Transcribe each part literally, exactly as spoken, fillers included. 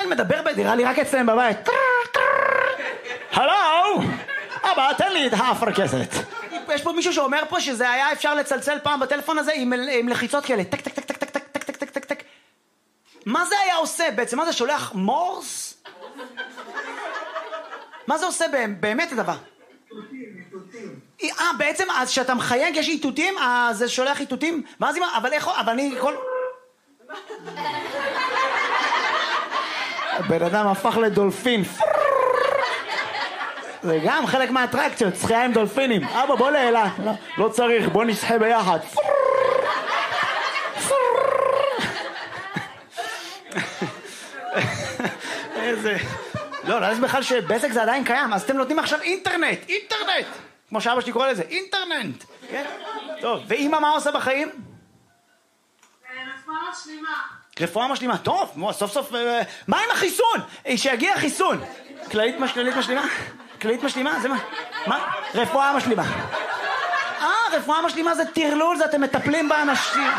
מדבר בדירה לי רק אצלם בבית. הלו! אבא, תן לי את האפרכסת. יש פה מישהו שאומר פה שזה היה אפשר לצלצל פעם בטלפון הזה עם, עם לחיצות כאלה. טק, טק, טק, טק, טק, טק, טק, טק, טק, טק. מה זה היה עושה בעצם? מה זה שולח מורס? מה זה עושה באמת הדבר? אה, בעצם, אז שאתה מחייג יש איתותים, אז זה שולח איתותים, ואז אם, אבל איך, אבל אני כל... הבן אדם הפך לדולפין. זה גם חלק מהאטרקציות, שחייה עם דולפינים. אבא, בוא לאילת. לא, לא צריך, בוא נשחה ביחד. איזה... לא, לא יודע בכלל שבזק זה עדיין קיים, אז אתם נותנים עכשיו אינטרנט, אינטרנט! כמו שאבא שלי קורא לזה, אינטרנט! כן? טוב, ואמא מה עושה בחיים? רפואה משלימה. רפואה משלימה, טוב, סוף סוף... מה עם החיסון? שיגיע חיסון! כללית משלימה? כללית משלימה? זה מה? מה? רפואה משלימה. אה, רפואה משלימה זה טרלול, זה אתם מטפלים באנשים.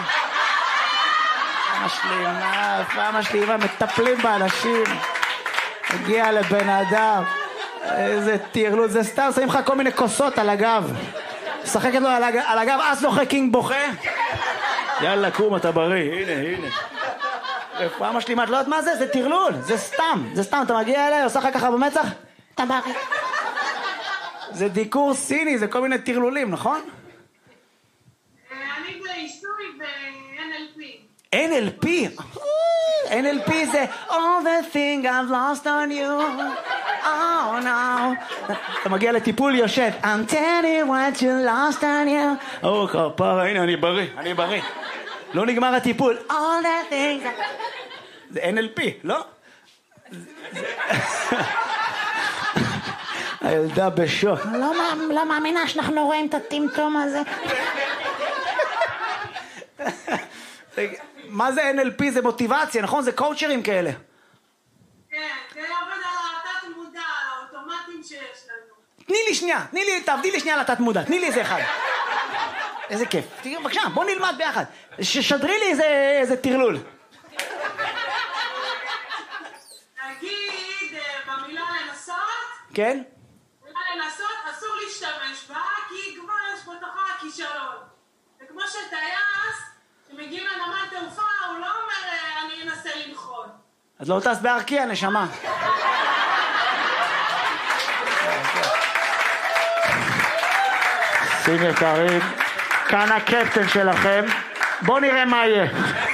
משלימה, רפואה משלימה, מטפלים באנשים. הגיע לבן אדם. איזה טרלול, זה סתם, שמים לך כל מיני כוסות על הגב. שחקת לו על הגב, על הגב, אז לא חקינג בוכה. יאללה, קום, אתה בריא, הנה, הנה. רפואה משלימה, את לא יודעת מה זה? זה טרלול, זה סתם, זה סתם, אתה מגיע אליי, עושה לך ככה במצח, אתה בריא. זה דיקור סיני, זה כל מיני טרלולים, נכון? אני בעיסוי ב-אן אל פי. אן אל פי? אן אל פי זה All the thing I've lost on you Oh no אתה מגיע לטיפול יושב I'm telling what you lost on you או כפרה, הנה אני בריא, אני בריא לא נגמר הטיפול All the things זה אן אל פי, לא? הילדה בשוק לא מאמינה שאנחנו רואים את הטמטום הזה. מה זה אן אל פי? זה מוטיבציה, נכון? זה קואוצ'רים כאלה. כן, זה עובד על התת מודע, על האוטומטים שיש לנו. תני לי שנייה, תני לי, תעבדי לי שנייה על התת מודע, תני לי איזה אחד. איזה כיף. בבקשה, בוא נלמד ביחד. ששדרי לי איזה, איזה טרלול. נגיד במילה לנסות. כן? במילה לנסות אסור להשתמש בה, כי כבר יש בתוכה הכישלון. זה כמו שטייס, שמגיעים לנמל תעופה, הוא לא אומר, אני אנסה לנחות. את לא טס בארקיע, נשמה. שים יקרים, כאן הקפטן שלכם. בואו נראה מה יהיה.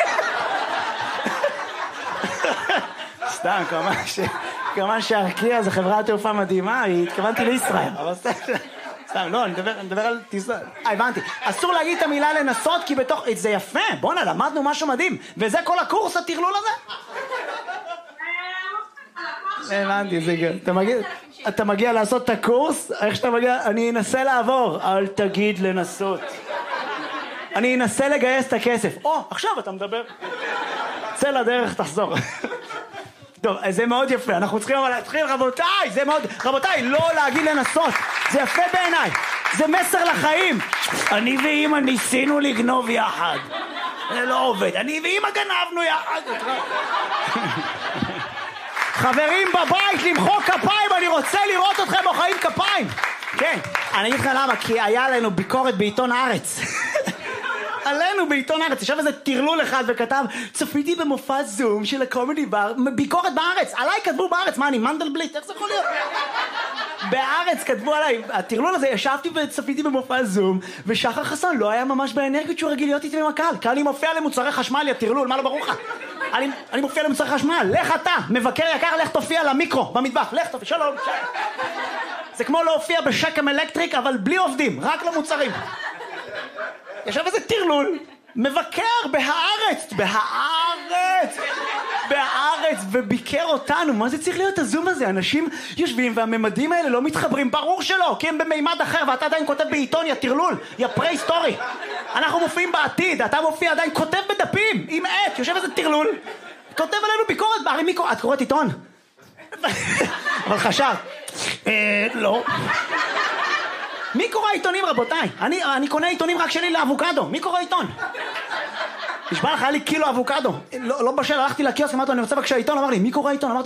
סתם, כמובן שארקיע זה חברת תעופה מדהימה, התכוונתי לישראל. אבל סתם, לא, אני מדבר על טיסה. אה, הבנתי. אסור להגיד את המילה לנסות, כי בתוך... זה יפה, בוא'נה, למדנו משהו מדהים. וזה כל הקורס, הטרלול הזה? הבנתי, זה גם. אתה מגיע... אתה מגיע לעשות את הקורס, איך שאתה מגיע... אני אנסה לעבור. אל תגיד לנסות. אני אנסה לגייס את הכסף. או, עכשיו אתה מדבר. צא לדרך, תחזור. טוב, זה מאוד יפה, אנחנו צריכים אבל להתחיל, רבותיי, זה מאוד, רבותיי, לא להגיד לנסות, זה יפה בעיניי, זה מסר לחיים. אני ואמא ניסינו לגנוב יחד, זה לא עובד, אני ואמא גנבנו יחד. חברים בבית, למחוא כפיים, אני רוצה לראות אתכם מוחאים כפיים. כן, אני אגיד לך למה, כי היה לנו ביקורת בעיתון הארץ. עלינו בעיתון הארץ, ישב איזה טרלול אחד וכתב, צפיתי במופע זום של הקומדי בר, ביקורת בארץ, עליי כתבו בארץ, מה אני מנדלבליט, איך זה יכול להיות? בארץ כתבו עליי, הטרלול הזה, ישבתי וצפיתי במופע זום, ושחר חסון לא היה ממש באנרגיות שהוא רגיל להיות איתי עם הקהל, כי אני מופיע למוצרי חשמל, יא טרלול, מה לא ברור לך? אני, אני מופיע למוצרי חשמל, לך אתה, מבקר יקר, לך תופיע למיקרו, במטבח, לך תופיע, שלום, שלום. זה כמו להופיע בשקם אלקטריק, אבל בלי עובדים, רק למוצרים. ישב איזה טרלול, מבקר בהארץ, בהארץ, בהארץ, וביקר אותנו. מה זה צריך להיות הזום הזה? אנשים יושבים והממדים האלה לא מתחברים, ברור שלא, כי הם במימד אחר, ואתה עדיין כותב בעיתון, יא טרלול, יא פרה-היסטורי. אנחנו מופיעים בעתיד, אתה מופיע עדיין, כותב בדפים, עם עת, יושב איזה טרלול, כותב עלינו ביקורת, הרי מי קורא? את קוראת עיתון? אבל חשב, אה, לא. מי קורא עיתונים, רבותיי? אני, אני קונה עיתונים רק שלי לאבוקדו. מי קורא עיתון? נשבע לך, היה לי קילו אבוקדו. לא, לא בשל, הלכתי לקיוסק, אמרתי לו, אני רוצה בבקשה עיתון, אמר לי, מי קורא עיתון? אמרתי,